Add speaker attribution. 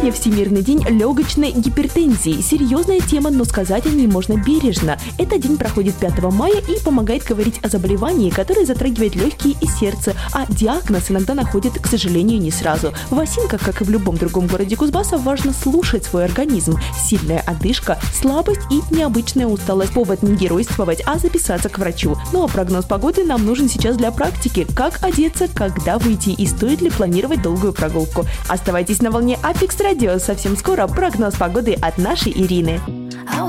Speaker 1: Сегодня Всемирный день легочной гипертензии. Серьезная тема, но сказать о ней можно бережно. Этот день проходит 5 мая и помогает говорить о заболевании, которое затрагивает легкие и сердце, а диагноз иногда находят, к сожалению, не сразу. В Осинках, как и в любом другом городе Кузбасса, важно слушать свой организм. Сильная одышка, слабость и необычная усталость – повод не геройствовать, а записаться к врачу. Ну а прогноз погоды нам нужен сейчас для практики. Как одеться, когда выйти и стоит ли планировать долгую прогулку. Оставайтесь на волне Апекс Радио. Совсем скоро прогноз погоды от нашей Ирины.